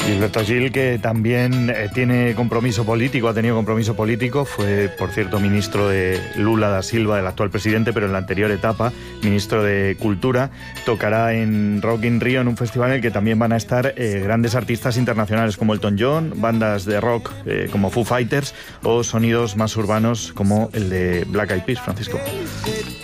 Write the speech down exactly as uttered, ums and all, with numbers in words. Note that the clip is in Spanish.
Gilberto Gil, que también eh, tiene compromiso político, ha tenido compromiso político, fue, por cierto, ministro de Lula da Silva, del actual presidente, pero en la anterior etapa, ministro de Cultura, tocará en Rock in Rio, en un festival en el que también van a estar eh, grandes artistas internacionales como Elton John, bandas de rock eh, como Foo Fighters o sonidos más urbanos como el de Black Eyed Peas, Francisco.